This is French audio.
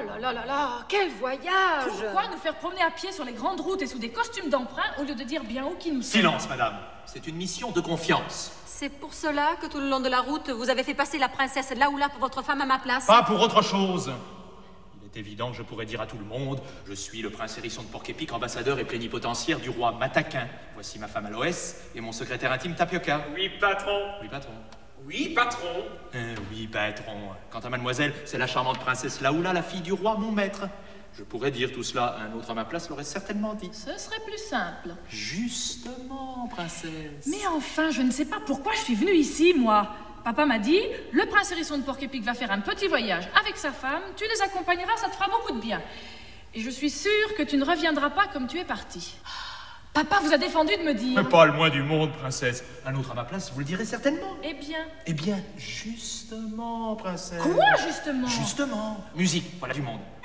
là là là là, quel voyage! Pourquoi nous faire promener à pied sur les grandes routes et sous des costumes d'emprunt au lieu de dire bien où qui nous sommes? Silence, madame. C'est une mission de confiance. C'est pour cela que tout le long de la route, vous avez fait passer la princesse Laoula pour votre femme à ma place? Pas pour autre chose. Il est évident que je pourrais dire à tout le monde, je suis le prince Hérisson de Porc-Épic, ambassadeur et plénipotentiaire du roi Mataquin. Voici ma femme Aloès et mon secrétaire intime Tapioca. Oui, patron. Oui, patron. Oui, patron. Oui, patron. Quant à mademoiselle, c'est la charmante princesse Laoula, la fille du roi, mon maître. Je pourrais dire tout cela, un autre à ma place l'aurait certainement dit. Ce serait plus simple. Justement, princesse. Mais enfin, je ne sais pas pourquoi je suis venue ici, moi. Papa m'a dit, le prince Hérisson de Porc-Épic va faire un petit voyage avec sa femme, tu les accompagneras, ça te fera beaucoup de bien. Et je suis sûre que tu ne reviendras pas comme tu es parti. Papa vous a défendu de me dire... Mais pas le moins du monde, princesse. Un autre à ma place, vous le direz certainement. Eh bien... Eh bien, justement, princesse. Quoi, justement? Justement. Musique, voilà du monde.